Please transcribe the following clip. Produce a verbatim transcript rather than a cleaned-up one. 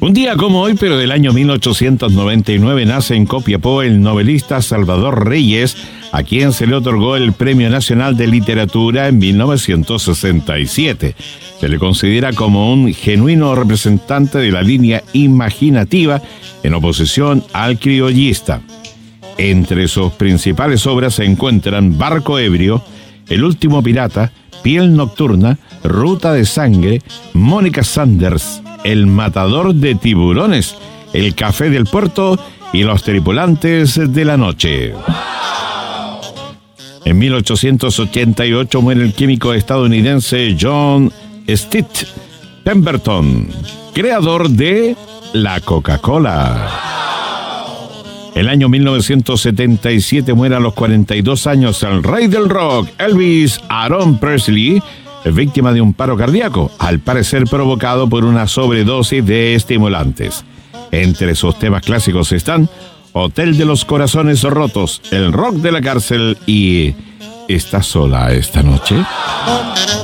Un día como hoy, pero del año mil ochocientos noventa y nueve, nace en Copiapó el novelista Salvador Reyes, a quien se le otorgó el Premio Nacional de Literatura en mil novecientos sesenta y siete. Se le considera como un genuino representante de la línea imaginativa en oposición al criollista. Entre sus principales obras se encuentran Barco Ebrio, El Último Pirata, Piel Nocturna, Ruta de Sangre, Mónica Sanders, El Matador de Tiburones, El Café del Puerto y Los Tripulantes de la Noche. En mil ochocientos ochenta y ocho muere el químico estadounidense John Stitt Pemberton, creador de la Coca-Cola. El año mil novecientos setenta y siete muere a los cuarenta y dos años el rey del rock, Elvis Aaron Presley, víctima de un paro cardíaco, al parecer provocado por una sobredosis de estimulantes. Entre sus temas clásicos están Hotel de los Corazones Rotos, El Rock de la Cárcel y ¿Estás sola esta noche?